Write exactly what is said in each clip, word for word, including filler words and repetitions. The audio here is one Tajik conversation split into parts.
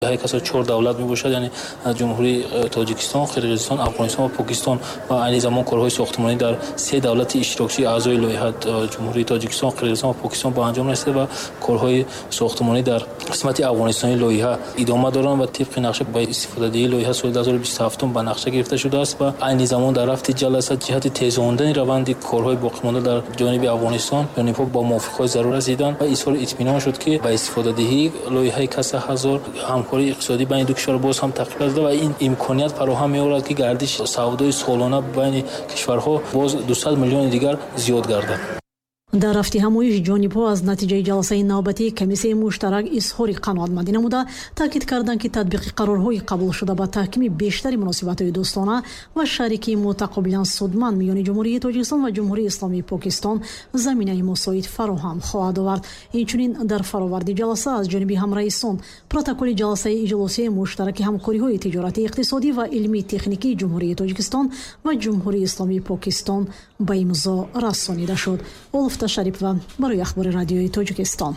ҳай каса чор давлат мебошад, яъне ҷумҳурии Тоҷикистон, Қирғизистон, Афғонистон ва Покистон ва айни замон корҳои сохтмонӣ дар се давлати иштирокчии аъзои лоиҳа ҷумҳурии Тоҷикистон, Қирғизистон ва Покистон ба анҷом расида ва корҳои сохтмонӣ дар қисмати афғонистони лоиҳа идома доранд ва тибқи нақша ба истифодадиҳии лоиҳа соли ду ҳазору бисту ҳафт ба нақша гирифта шудааст ва айни замон дар рафти ҷаласа ҷиҳати тезондани раванди корҳои боқимонда дар ҷониби Афғонистон ҷонибҳо ба мувофиқҳои зарур расиданд ва изҳори итминон шуд ки ба истифодадиҳии лоиҳаи каса ҳазор ҳамкории иқтисодӣ байни ду кишвар боз ҳам тақвият шуда ва ин имконият фароҳам меорад ки гардиши савдои солона байни кишварҳо боз дусад миллиони дигар зиёд гардад. дар рафти ҳамоиш ҷонибҳо аз натиҷаи ҷаласаи навбатии комиссияи муштарак изҳори қаноатмандӣ намуда таъкид карданд ки татбиқи қарорҳои қабулшуда ба таҳкими бештари муносибатҳои дӯстона ва шарикии мутақобилан судманд миёни ҷумҳурии Тоҷикистон ва ҷумҳурии Исломии Покистон заминаи мусоид фароҳам хоҳад овард. Инчунин дар фароварди ҷаласа аз ҷониби ҳамраисон протоколи ҷаласаи иҷлосии муштараки ҳамкориҳои тиҷоратӣ, иқтисодӣ ва илмии техникии ҷумҳурии Тоҷикистон ва ҷумҳурии Исломии Покистон ба имзо расонида шуд. Олуфта Шарипова барои ахбори радиои Тоҷикистон.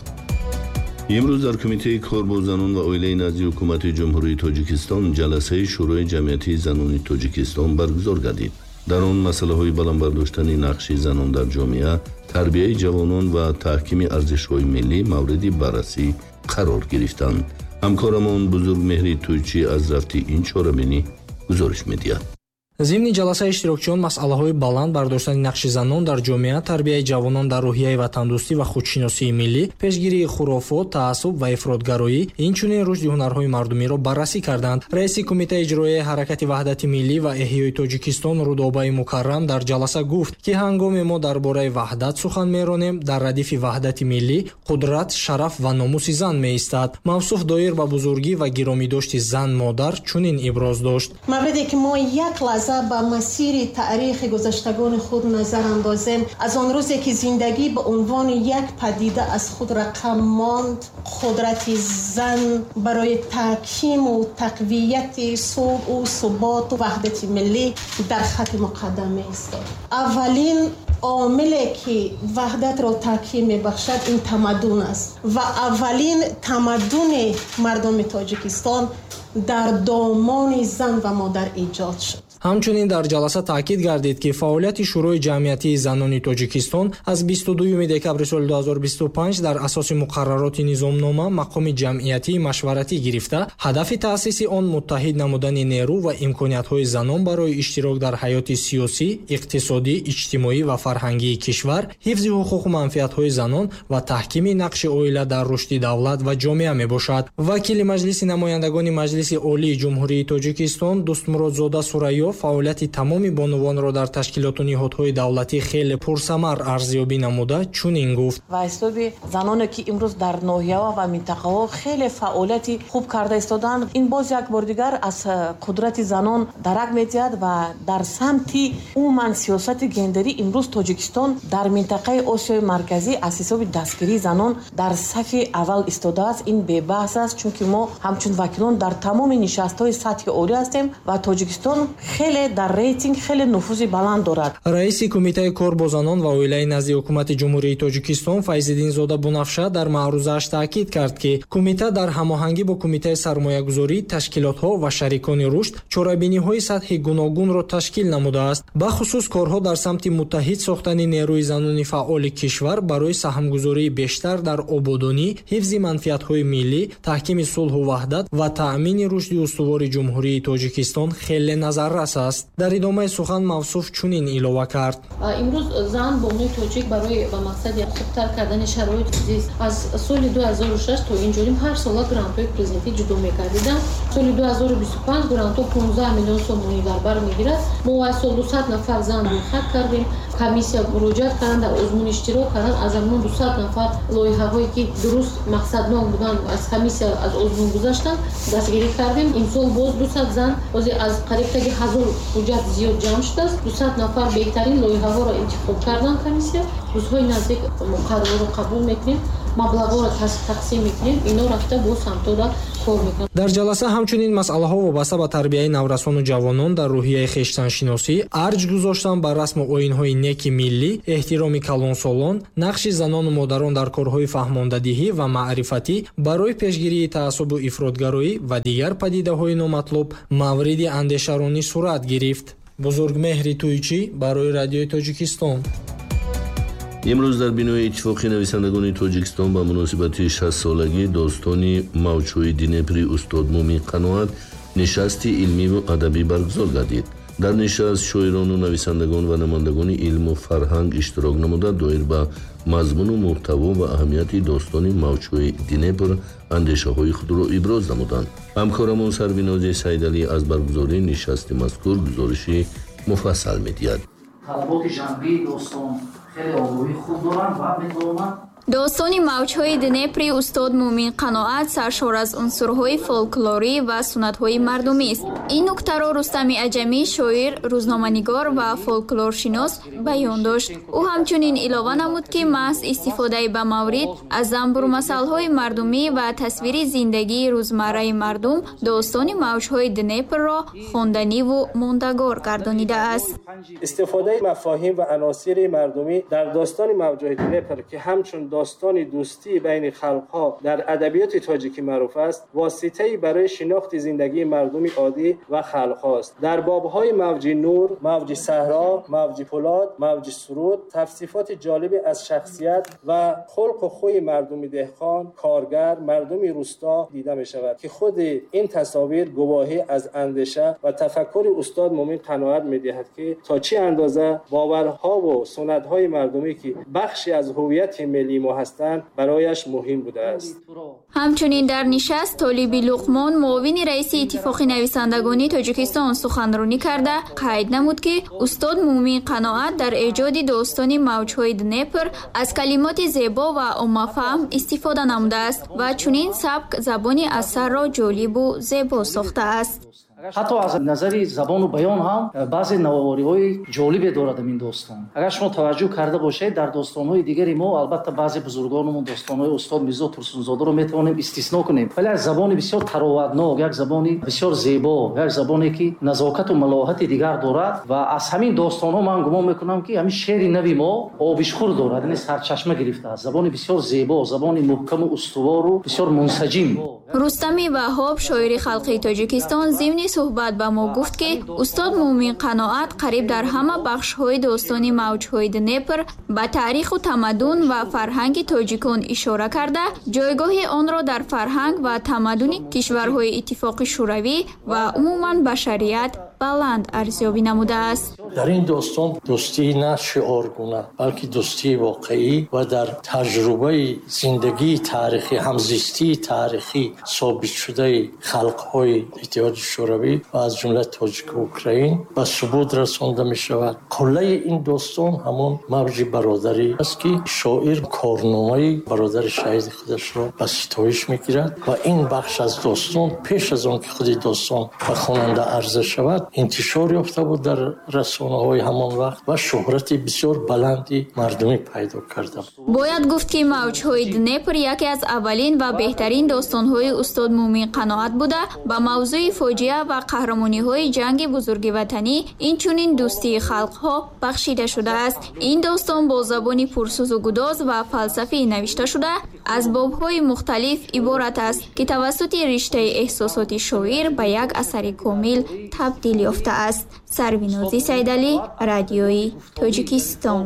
имрӯз дар кумитаи кор бо занон ва оилаи назди ҳукумати ҷумҳурии Тоҷикистон ҷаласаи шӯрои ҷамъиятии занони Тоҷикистон баргузор гардид. дар он масъалаҳои баландбардоштани нақши занон дар ҷомеа, тарбияи ҷавонон ва таҳкими арзишҳои миллӣ мавриди баррасӣ қарор гирифтанд. ҳамкорамон Бузург Меҳри Тӯйчӣ аз рафти ин чорабинӣ гузориш медиҳад. зимни ҷаласаи иштирокчиён масъалаҳои баланд бардоштани нақши занон дар ҷомеа, тарбияи ҷавонон дар рӯҳияи ватандӯстӣ ва худшиносии миллӣ, пешгирии хурофот, таассуб ва ифротгароӣ, инчунин рушди ҳунарҳои мардумиро баррасӣ карданд. раиси кумитаи иҷроияи ҳаракати ваҳдати миллӣ ва эҳёи Тоҷикистон Рудобаи Мукаррам дар ҷаласа гуфт, ки ҳангоме мо дар бораи ваҳдат сухан меронем, дар радифи ваҳдати миллӣ қудрат, шараф ва номуси зан меистад. Мавсуф доир ба бузургӣ ва гиромидошти зан модар чунин иброз дошт: мавриде ки мо як ба масири таърихи гузаштагони худ назар андозем, аз он рӯзе ки зиндагӣ ба унвони як падида аз худ рақам монд, қудрати зан барои таҳкиму тақвияти сулҳу суботу ваҳдати миллӣ дар хати муқаддам меистод. аввалин عاملی که وحدت را تحکیم می‌بخشد این تمدن است و اولین تمدن مردم تاجیکستان در دامان زن و مادر ایجاد شد. ҳамчунин дар ҷаласа таъкид гардид, ки фаъолияти шӯрои ҷамъиятии занони Тоҷикистон аз бисту дуюми декабри соли ду ҳазору бисту панҷ дар асоси муқаррароти низомнома мақоми ҷамъиятии машваратӣ гирифта, ҳадафи таъсиси он муттаҳид намудани нерӯ ва имкониятҳои занон барои иштирок дар ҳаёти сиёсӣ, иқтисодӣ, иҷтимоӣ ва фарҳангии кишвар, ҳифзи ҳуқуқу манфиатҳои занон ва таҳкими нақши оила дар рушди давлат ва ҷомеа мебошад. вакили маҷлиси намояндагони маҷлиси олии ҷумҳурии Тоҷикистон Дӯстмуродзода Сурайё фаъолияти тамоми бонувонро дар ташкилоту ниҳодҳои давлатӣ хеле пурсамар арзёбӣ намуда чунин гуфт: ва ҳисоби заноне ки имрӯз дар ноҳияҳо ва минтақаҳо хеле фаъолияти хуб карда истоданд, ин боз як бор дигар аз қудрати занон дарак медиҳад ва дар самти умуман сиёсати гендерӣ имрӯз Тоҷикистон дар минтақаи Осиёи марказӣ аз ҳисоби дастгирии занон дар сафи аввал истодааст. ин бебаҳс аст, чунки мо ҳамчун вакилон дар тамоми нишастҳои сатҳи олӣ ҳастем ва Тоҷикистон хеле дар рейтинг хеле нуфузи баланд дорад. раиси кумитаи кор бо занон ва оилаи назди ҳукумати ҷумҳурии Тоҷикистон Файзиддинзода Бунафша дар маърузааш таъкид кард, ки кумита дар ҳамоҳангӣ бо кумитаи сармоягузорӣ, ташкилотҳо ва шарикони рушд чорабиниҳои сатҳи гуногунро ташкил намудааст. бахусус корҳо дар самти муттаҳид сохтани нерӯи занони фаъоли кишвар барои саҳмгузории бештар дар ободонӣ, ҳифзи манфиатҳои миллӣ, таҳкими сулҳу ваҳдат ва таъмини рушди устувори ҷумҳурии Тоҷикистон хеле назаррас аст. дар идомаи сухан Мавсуф чунин илова кард: имрӯз зан бонуи тоҷик барои ба мақсади хубтар кардани шароити зист аз соли ду ҳазору шаш то инҷорим ҳар сола грантҳои президентӣ ҷудо мекардидам. соли ду ҳазору бисту панҷ грантҳо панздаҳ миллион сомонӣ дар бар мегирад. мо аз сол дусад нафар зан рӯйхат кардем. комиссия муроҷиат карданд, дар озмун иштирок карданд. аз амон дусад нафар лоиҳаҳое ки дуруст мақсаднок буданд аз комиссия аз озмун гузаштанд дастгирӣ кардем. имсол боз дусад зан бози аз қариб таги ҳазор ҳуҷҷат зиёд ҷамъ шудааст. дусад нафар беҳтарин лоиҳаҳоро интихоб карданд комиссия. рӯзҳои наздик муқаррарро қабул мекунем. маблағҳоро тақсим мекунем, ино рафта бо самтода кор мекунад. дар ҷаласа ҳамчунин масъалаҳо вобаста ба тарбияи наврасону ҷавонон дар рӯҳияи хештаншиносӣ, арҷ гузоштан ба расму оинҳои неки миллӣ, эҳтироми калонсолон, нақши занону модарон дар корҳои фаҳмондадиҳӣ ва маърифатӣ барои пешгирии таассубу ифротгароӣ ва дигар падидаҳои номатлуб мавриди андешаронӣ сурат гирифт. бузургмеҳри туйчӣ барои радиои Тоҷикистон. имрӯз дар бинои иттифоқи нависандагони Тоҷикистон ба муносибати шастсолагӣ достони мавҷҳои Днепри устод Мумин Қаноат нишасти илмиву адабӣ баргузор гардид. дар нишаст шоирону нависандагон ва намояндагони илму фарҳанг иштирок намуда доир ба мазмуну муҳтаво ва аҳамияти достони мавҷҳои Днепр андешаҳои худро иброз намуданд. ҳамкорамон Сарвинози Сайдалӣ аз баргузории нишасти мазкур гузориши муфассал медиҳад. талаботи ҷанбии достон хеле огоҳии хуб доранд ва метавонанд достони мавҷҳои Днепри устод Мумин Қаноат саршор аз унсурҳои фолклорӣ ва суннатҳои мардумист. Ин нуктаро Рустами Аҷамӣ, шоир, рӯзноманигор ва фолклоршинос баён дошт. Ӯ ҳамчунин илова намуд, ки маҳз истифодаи ба маврид аз занбурмасалҳои мардумӣ ва тасвири зиндагии рӯзмарраи мардум достони мавҷҳои Днепрро хонданиву мондагор гардонидааст. истифодаи мафоҳим ва аносири мардумӣ дар достони мавҷҳои Днепр, ки ҳамчун достони дӯстӣ байни халқҳо дар адабиёти тоҷикӣ маъруф аст, воситаи барои шинохти зиндагии мардуми оддӣ ва халқҳост. дар бобҳои мавҷи нур, мавҷи саҳро, мавҷи пулод, мавҷи суруд, тавсифоти ҷолибе аз шахсият ва хулқу хӯи мардуми деҳқон, коргар, мардуми рӯсто дида мешавад, ки худи ин тасовир гувоҳӣ аз андеша ва тафаккури устод Мумин Қаноат медиҳад, ки то чӣ андоза боварҳову суннатҳои мардумӣ, ки бахши аз ҳувияти миллӣ мо ҳастанд, барояш муҳим будааст. ҳамчунин дар нишаст Толиби Луқмон, муовини раиси иттифоқи нависандагони Тоҷикистон суханронӣ карда қайд намуд, ки устод Мумин Қаноат дар эҷоди достони мавҷҳои Днепр аз калимоти зебо ва уммафаҳм истифода намудааст ва чунин сабк забони асарро ҷолибу зебо сохтааст. ҳатто аз назари забону баён ҳам баъзе навовориҳои ҷолибе дорад ин достон. агар шумо таваҷҷӯҳ карда бошед, дар достонҳои дигари мо албатта баъзе бузургонмон достонҳои устод Мирзо Турсунзодаро метавонем истисно кунем, вале аз забони бисёр тароватнок, як забони бисёр зебо, як забоне ки назокату малоҳати дигар дорад ва аз ҳамин достонҳо ман гумон мекунам, ки ҳамин шеъри нави мо обишхӯр дорад, яъне сарчашма гирифтааст. забони бисёр зебо, забони муҳкаму устувору бисёр мунсаҷим. Рустами Ваҳоб, шоири халқии Тоҷикистон, зимни суҳбат ба мо гуфт, ки устод Мумин Қаноат қариб дар ҳама бахшҳои достони мавҷҳои Днепр ба таъриху тамаддун ва фарҳанги тоҷикон ишора карда, ҷойгоҳи онро дар фарҳанг ва тамаддуни кишварҳои Иттифоқи Шӯравӣ ва умуман башарият баланд арзёбӣ намудааст. дар ин достон дӯстии на шиоргуна, балки дӯстии воқеӣ ва дар таҷрубаи зиндагии тарихӣ, ҳамзистии тарихӣ собитшудаи халқҳои иттиҳоди шӯравӣ ва аз ҷумла тоҷику украин ба субут расонда мешавад. қуллаи ин достон ҳамон мавҷи бародарӣ аст, ки шоир корномаи бародари шаҳиди худашро ба ситоиш мегирад ва ин бахш аз достон пеш аз он ки худи достон ба хонанда арза шавад, интишор ёфта буд дар расонаҳои ҳамон вақт ва шӯҳрати бисёр баланди мардумӣ пайдо карда. бояд гуфт, ки мавҷҳои Днепр яке аз аввалин ва беҳтарин достонҳои устод Мумин Қаноат буда, ба мавзӯи фоҷиа ва қаҳрамониҳои ҷанги бузурги ватанӣ, инчунин дӯстии халқҳо бахшида шудааст. ин достон бо забони пурсӯзу гудоз ва фалсафӣ навишта шуда, аз бобҳои мухталиф иборат аст, ки тавассути риштаи эҳсосоти шоир ба як асари комил табдил ёфтааст. Сарвинози Сайдалӣ, радиои Тоҷикистон.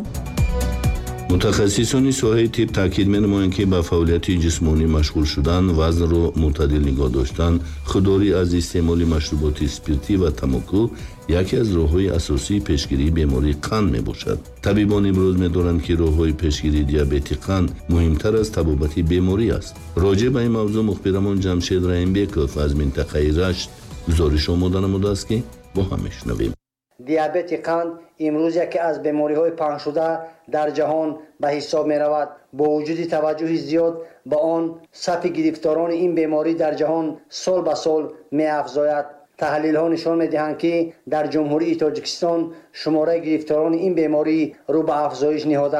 мутахассисони соҳаи тиб таъкид менамоянд, ки ба фаъолияти ҷисмонӣ машғул шудан, вазнро мӯътадил нигоҳ доштан, худдорӣ аз истеъмоли машруботи спиртӣ ва тамоку яке аз роҳҳои асосии пешгирии бемории қанд мебошад. табибон иброз медоранд, ки роҳҳои пешгирии диабети қанд муҳимтар аз табобати беморӣ аст. роҷеъ ба ин мавзӯъ мухбирамон Ҷамшед Раимбеков аз минтақаи Рашт гузориш омода намудааст, ки бо ҳам мешунавем. диабети қанд имрӯз яке аз бемориҳои паҳншуда дар ҷаҳон ба ҳисоб меравад. бо вуҷуди таваҷҷӯҳи зиёд ба он, сафи гирифторони ин беморӣ дар ҷаҳон сол ба сол меафзояд. таҳлилҳо нишон медиҳанд, ки дар ҷумҳурии Тоҷикистон шумораи гирифторони ин беморӣ рӯ ба афзоиш ниҳодааст.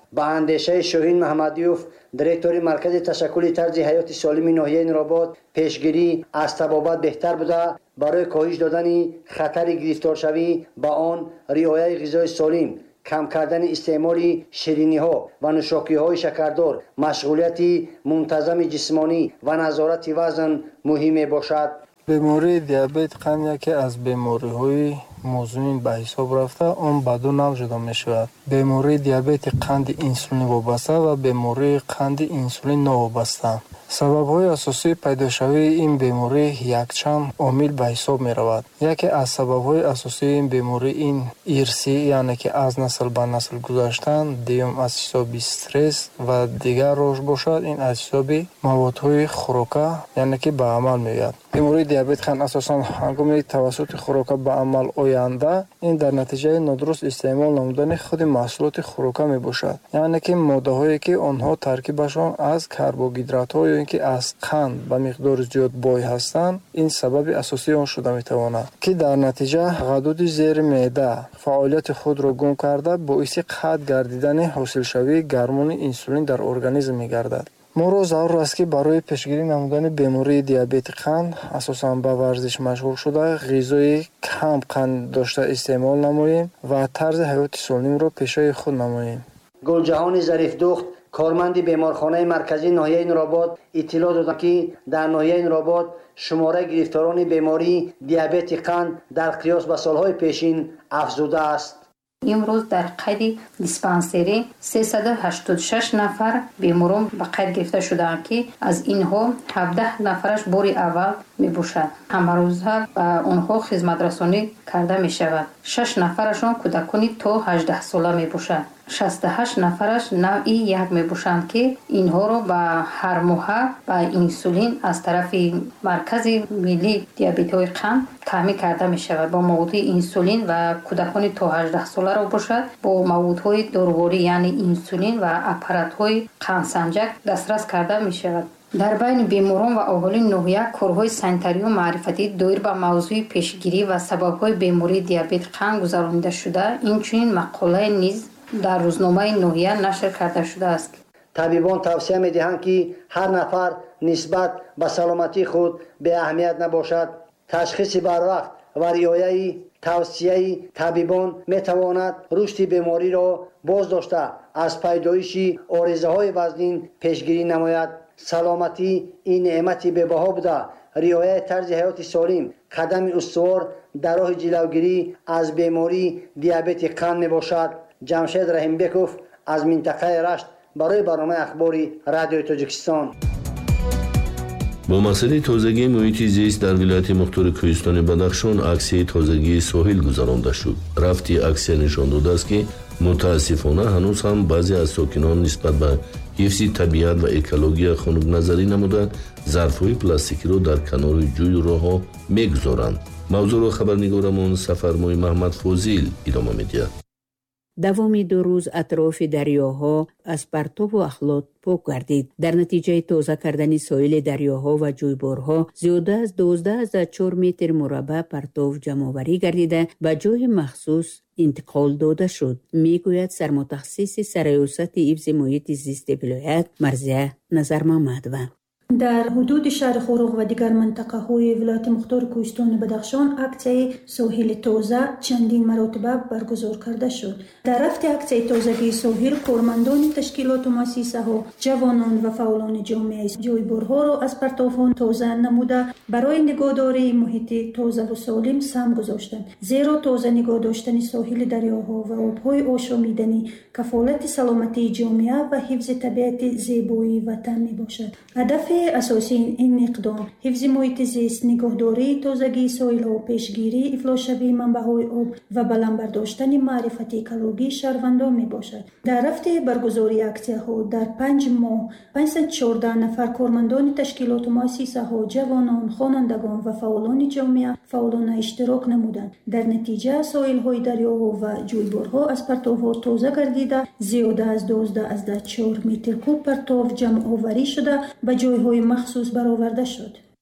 ба андешаи Шоҳин Маҳмадиёв, директори маркази ташаккули тарзи ҳаёти солими ноҳияи Нуробод, пешгирӣ аз табобат беҳтар буда, барои коҳиш додани хатари гирифторшавӣ ба он риояи ғизои солим, кам кардани истеъмоли шириниҳо ва нӯшокиҳои шакардор, машғулияти мунтазами ҷисмонӣ ва назорати вазн муҳим мебошад. бемории диабет қанд яке аз бемориҳои музмин ба ҳисоб рафта, он ба ду навъ ҷудо мешавад. бемории диабети қанди инсулин вобаста ва бемории қанди инсулин новобаста. сабабҳои асосии пайдошавии ин беморӣ якчанд омил ба ҳисоб меравад. яке аз сабабҳои асосии ин беморӣ ин ирсӣ, яъне ки аз насл ба насл гузаштан, дуюм аз ҳисоби стресс ва дигар рош бошад, ин аз ҳисоби маводҳои хӯрока, яъне ки ба амал меояд. бемории диабет қан асосан ҳангоми тавассути хӯрока ба амал оянда, ин дар натиҷаи нодуруст истеъмол намудани худи маҳсулоти хӯрока мебошад, яъне ки моддаҳое ки онҳо таркибашон аз карбогидратҳо ё ин ки аз қанд ба миқдори зиёд бой ҳастанд, ин сабаби асосии он шуда метавонад, ки дар натиҷа ғадуди зери меъда фаъолияти худро гум карда боиси қатъ гардидани ҳосилшавии гормони инсулин дар организм мегардад. моро зарур аст ки барои пешгирӣ намудани бемории диабети қанд асосан ба варзиш машғул шуда, ғизои кам қанд дошта истеъмол намоем ва тарзи ҳаёти солимро пешаи худ намоем. гулҷаҳони зарифдухт, корманди беморхонаи марказии ноҳияи Нуробод иттилоъ доданд ки дар ноҳияи Нуробод шумораи гирифторони бемории диабети қанд дар қиёс ба солҳои пешин афзуда аст. имрӯз дар қайди диспансерӣ сесад و ҳаштод و шаш нафар беморон ба қайд гирифта шудаанд ки аз инҳо ҳабдаҳ нафараш бори аввал мебошад. ҳамарӯза ба онҳо хизматрасонӣ карда мешавад. шаш нафарашон кӯдакони то ҳаждаҳ сола мебошад. шасту ҳашт нафараш навъи як мебошанд ки инҳоро ба ҳар моҳа ба инсулин аз тарафи маркази миллии диабетиҳои қанд таъмин карда мешавад. бо маводҳои инсулин ва кӯдакони то ҳаждаҳ соларо бошад бо маводҳои доруворӣ яъне инсулин ва аппаратҳои қандсанҷак дастрас карда мешавад. дар байни беморон ва аҳолии ноҳия корҳои санитарию маърифатӣ доир ба мавзӯи пешгирӣ ва сабабҳои бемории диабети қанд гузаронида шуда, инчунин мақолае низ дар рӯзномаи ноҳия нашр карда шудааст. табибон тавсия медиҳанд ки ҳар нафар нисбат ба саломатии худ беаҳамият набошад. ташхиси барвақт ва риояи тавсияи табибон метавонад рушди бемориро боз дошта аз пайдоиши оризаҳои вазнин пешгирӣ намояд. саломатӣ ин неъмати бебаҳо буда, риояи тарзи ҳаёти солим қадами устувор дар роҳи ҷилавгирӣ аз бемории диабети қанд мебошад. ҷамшед раҳимбеков аз минтақаи Рашт барои барномаи ахбори радиои Тоҷикистон. бо масъалаи тозагии муҳити зист дар вилояти мухтори кӯҳистони Бадахшон аксияи тозагии соҳил гузаронда шуд. рафти аксия нишон додааст ки мутаассифона ҳанӯз ҳам баъзе аз сокинон нисбат ба ҳифзи табиат ва экология хунукназарӣ намуда зарфҳои пластикиро дар канори ҷӯю роҳҳо мегузоранд. мавзӯъро хабарнигорамон Сафармои Маҳмад Фозил идома медиҳад. давоми ду рӯз атрофи дарёҳо аз партову ахлот пок гардид. дар натиҷаи тоза кардани соили дарёҳо ва ҷӯйборҳо зиёда аз доздаҳ аза чор метр мураббаъ партов ҷамъоварӣ гардида ба ҷойи махсус интиқол дода шуд, мегӯяд сармутахассиси сараёсати ҳифзи муҳити зисти вилоят Марзия Назармамадова. дар ҳудуди шаҳри Хӯрӯғ ва дигар минтақаҳои вилояти мухтори кӯҳистони Бадахшон аксияи соҳили тоза чандин маротиба баргузор карда шуд. дар рафти аксияи тозагии соҳил кормандони ташкилоту муассисаҳо, ҷавонон ва фаъолони ҷомеа ҷойборҳоро аз партовҳо тоза намуда барои нигоҳдории муҳити тозаву солим сам гузоштанд. зеро тоза нигоҳ доштани соҳили дарёҳо ва обҳои ошомиданӣ кафолати саломатии ҷомеа ва ҳифзи табиати зебоии ватан мебошад. ҳадафи асосии ин иқдом ҳифзи муҳити зист, нигоҳдории тозагии соҳилҳо, пешгирии ифлосшавии манбаъҳои об ва баландбардоштани маърифати экологии шаҳрвандон мебошад. дар рафти баргузории аксияҳо дар панҷ моҳ панҷсад و чордаҳ нафар кормандони ташкилоту муассисаҳо, ҷавонон, хонандагон ва фаъолони ҷомеа фаъолона иштирок намуданд. дар натиҷа соҳилҳои дарёҳо ва ҷӯйборҳо аз партовҳо тоза гардида зиёда аз доздаҳ азда чор метр куб партов ҷамъоварӣ шуда ба ҷойҳои махсус бароварда шуд.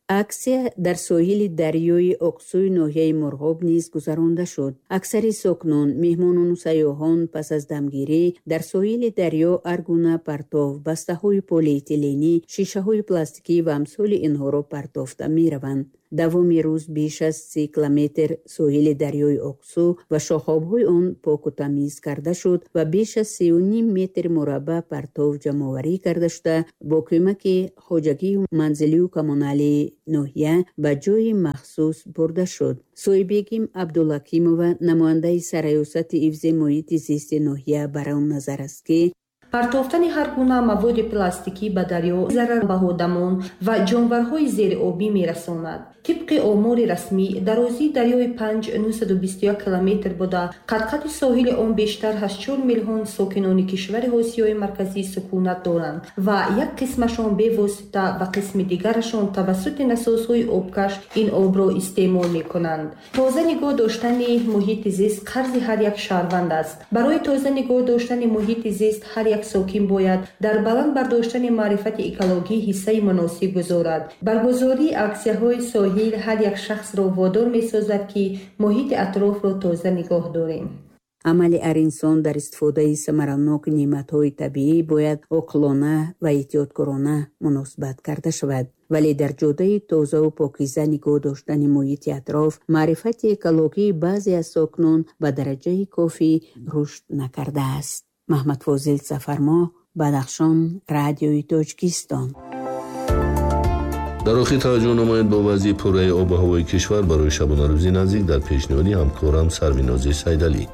аксия дар соҳили дарёи оқсӯи ноҳияи Мурғоб низ гузаронда шуд. аксари сокнон, меҳмонону сайёҳон пас аз дамгирӣ дар соҳили дарё ҳар гуна партов, бастаҳои полиэтиленӣ, шишаҳои пластикӣ ва амсоли инҳоро партофта мераванд. давоми рӯз беш аз си километр соҳили дарёи Оқсӯ ва шохобҳои он поку тамиз карда шуд ва беш аз сию ним метр мураббаъ партов ҷамъоварӣ карда шуда бо кӯмаки хоҷагию манзилию коммуналии ноҳия ба ҷойи махсус бурда шуд. соҳибегим Абдулакимова, намояндаи Сараёсати ҳифзи муҳити зисти ноҳия, бар он назар аст ки партофтани ҳар гуна маводи пластикӣ ба дарё зарар ба одамон ва ҷонварҳои зериобӣ мерасонад. тибқи омори расмӣ, дарозии дарёи панҷ ҳазор нӯҳсаду бисту як километр буда, қад-қади соҳили он бештар аз чор миллион сокинони кишвари Осиёи марказӣ сукунат доранд ва як қисмашон бевосита ва қисми дигарашон тавассути насосҳои обкаш ин обро истеъмол мекунанд. тоза нигоҳ доштани муҳити зист қарзи ҳар як шаҳрванд аст. барои тоза нигоҳ доштани муҳити зист ҳар як сокин бояд дар баланд бардоштани маърифати экологӣ ҳиссаи муносиб гузорад. баргузории аксияҳои соҳил ҳар як шахсро водор месозад ки муҳити атрофро тоза нигоҳ дорем. амали ҳар инсон дар истифодаи самараноки неъматҳои табиӣ бояд оқилона ва эҳтиёткорона муносибат карда шавад. вале дар ҷодаи тозаву покиза нигоҳ доштани муҳити атроф, маърифати экологии баъзе аз сокнон ба дараҷаи кофӣ рушд накардааст. маҳмадфозил Сафармо, Бадахшон, Радиои Тоҷикистон. дар охир таваҷҷӯҳ намоед ба вазъи пурраи обу ҳавои кишвар барои шабонарӯзи наздик дар пешниҳоди ҳамкорам Сарвинози Сайдалӣ.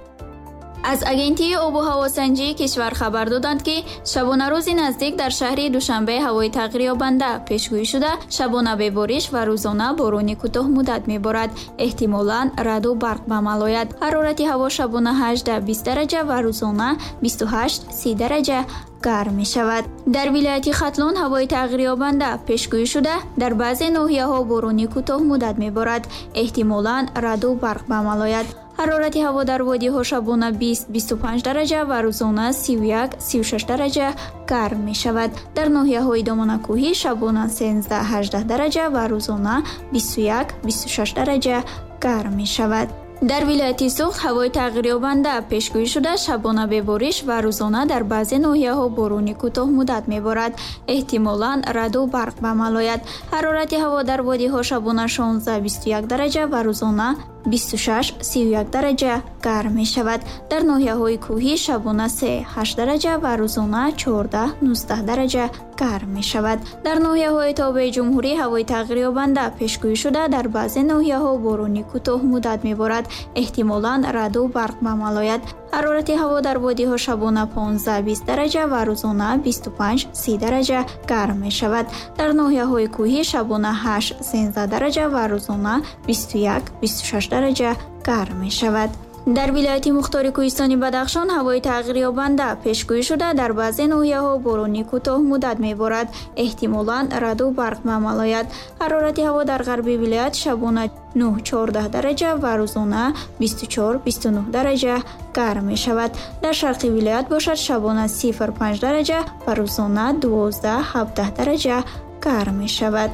аз агентии обу ҳавосанҷии кишвар хабар доданд ки шабонарӯзи наздик дар шаҳри Душанбе ҳавои тағйирёбанда пешгӯӣ шуда шабона бебориш ва рӯзона борони кӯтоҳмуддат меборад. эҳтимолан раъду барқ ба амал ояд. ҳарорати ҳаво шабона ҳаждаҳ бист дараҷа ва рӯзона бисту ҳашт си дараҷа гарм мешавад. дар вилояти Хатлон ҳавои тағйирёбанда пешгӯӣ шуда дар баъзе ноҳияҳо борони кӯтоҳмуддат меборад. эҳтимолан раъду барқ ба амал ояд. ҳарорати ҳаво дар водиҳо шабона бист бисту панҷ дараҷа ва рӯзона сию як сию шаш дараҷа гарм мешавад. дар ноҳияҳои домонакӯҳӣ шабона сенздаҳ ҳаждаҳ дараҷа ва рӯзона бисту як бисту шаш дараҷа гарм мешавад. дар вилояти Суғд ҳавои тағйирёбанда пешгӯӣ шуда шабона бебориш ва рӯзона дар баъзе ноҳияҳо борони кӯтоҳмуддат меборад. эҳтимолан раъду барқ ба амал ояд. ҳарорати ҳаво дар водиҳо шабона шонздаҳ бисту як дараҷа ва рӯзона бисту шаш сию як дараҷа гарм мешавад. дар ноҳияҳои кӯҳӣ шабона се ҳашт дараҷа ва рӯзона чордаҳ нуздаҳ дараҷа гарм мешавад. дар ноҳияҳои тобаи ҷумҳурӣ ҳавои тағйирёбанда пешгӯӣ шуда дар баъзе ноҳияҳо борони кӯтоҳмуддат меборад. эҳтимолан раъду барқ ба амал ояд. ҳарорати ҳаво дар водиҳо шабона понздаҳ бист дараҷа ва рӯзона бисту панҷ си дараҷа гарм мешавад. дар ноҳияҳои кӯҳӣ шабона ҳашт сенздаҳ дараҷа ва рӯзона бисту як бисту шаш дараҷа гарм мешавад. дар вилояти мухтори кӯҳистони Бадахшон ҳавои тағйирёбанда пешгӯӣ шуда дар баъзе ноҳияҳо борони кӯтоҳмуддат меборад. эҳтимолан раъду барқ ба амал ояд. ҳарорати ҳаво дар ғарби вилоят шабона нӯҳ чордаҳ дараҷа ва рӯзона бисту чор бисту нӯҳ дараҷа гарм мешавад. дар шарқи вилоят бошад шабона сифр панҷ дараҷа ва рӯзона дувоздаҳ ҳабдаҳ дараҷа гарм мешавад.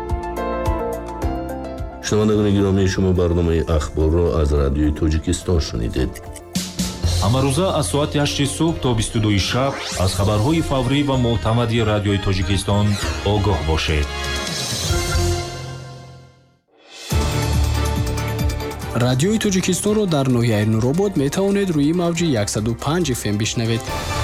шунавандагони гиромӣ, шумо барномаи ахборро аз Радиои Тоҷикистон шунидед. ҳамарӯза аз соати ҳашти субҳ то бисту дуи шаб аз хабарҳои фаврӣ ва мӯътамади Радиои Тоҷикистон огоҳ бошед. Радиои Тоҷикистонро дар ноҳияи Нуробод метавонед рӯи мавҷи яксаду панҷ эф эм бишнавед.